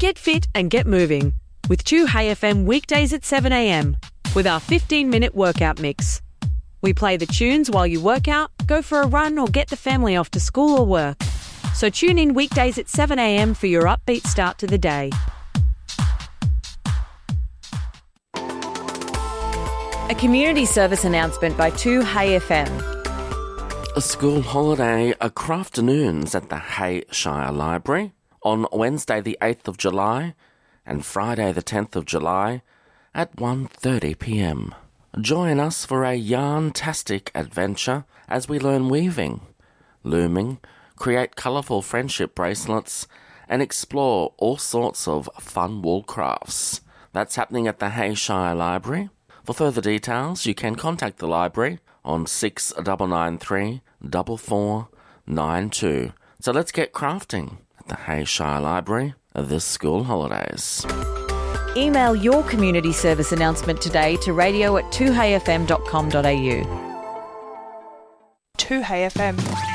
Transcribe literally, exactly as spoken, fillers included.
Get fit and get moving with two Hey F M weekdays at seven a m with our fifteen-minute workout mix. We play the tunes while you work out, go for a run or get the family off to school or work. So tune in weekdays at seven a m for your upbeat start to the day. A community service announcement by two Hey F M. A school holiday uh, crafternoons at the Hay Shire Library on Wednesday the eighth of July and Friday the tenth of July at one thirty p m. Join us for a yarn-tastic adventure as we learn weaving, looming, create colourful friendship bracelets and explore all sorts of fun wool crafts. That's happening at the Hay Shire Library. For further details, you can contact the library on six nine nine three, four four nine two. So let's get crafting at the Hay Shire Library this school holidays. Email your community service announcement today to radio at two hey f m dot com dot a u. two Hey F M.